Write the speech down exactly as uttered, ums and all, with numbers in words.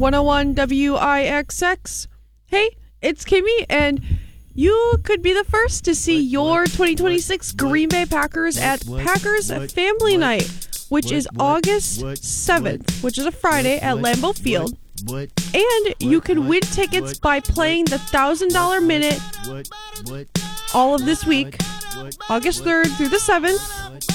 one oh one W I X X. Hey, it's Kimmy, and you could be the first to see your twenty twenty-six Green Bay Packers at Packers Family Night, which is August seventh, which is a Friday at Lambeau Field. And you can win tickets by playing the one thousand dollars Minute all of this week, August third through the seventh.